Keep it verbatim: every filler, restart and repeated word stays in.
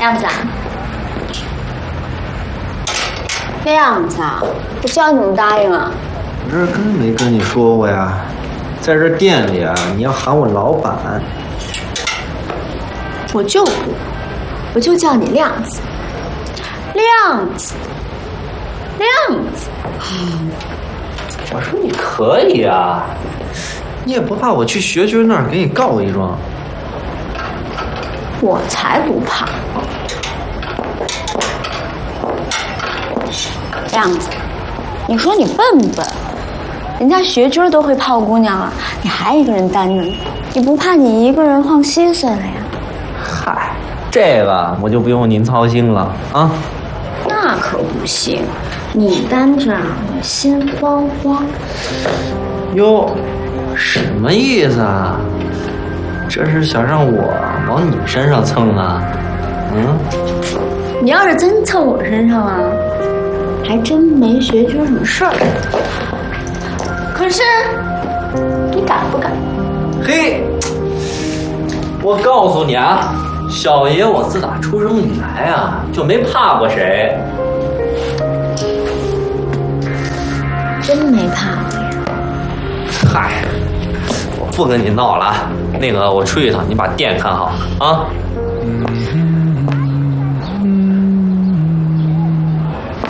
亮子啊， 亮子啊，我叫你怎么答应啊？ 我这跟没跟你说过呀，在这店里啊，你要喊我老板。 我就不，我就叫你亮子，亮子，亮子。 我说你可以啊，你也不怕我去学军那儿给你告一状？ 我才不怕。 亮子，你说你笨不笨？人家学军都会泡姑娘了，你还一个人单着呢，你不怕你一个人晃稀碎了呀？ 嗨，这个我就不用您操心了啊。 那可不行，你单着我心慌慌。 哟，什么意思啊？这是想让我往你身上蹭啊？嗯？ 你要是真蹭我身上啊，还真没学军什么事儿。可是，你敢不敢？ 嘿，我告诉你啊，小爷我自打出生以来啊，就没怕过谁。 真没怕过呀？ 嗨，我不跟你闹了，那个我出去一趟，你把店看好啊。嗯